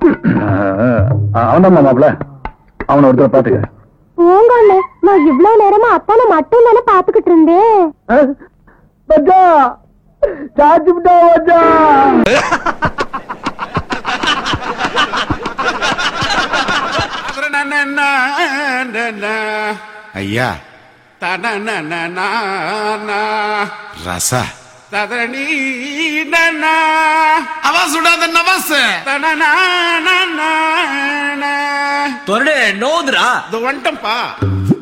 அவன்தான் மாப்பிள்ள, அவனை ஒருத்தர் பாத்துக்க. போங்க அண்ணே, நான் இவ்வளவு நேரமா அத்தானை மட்டும் தானே பாத்துக்கிட்டு இருந்தேன். ஐயா ரசா ததரணி அவன் சுடாத நவாஸ் தொரடு நோதுரா வந்துட்டம்பா.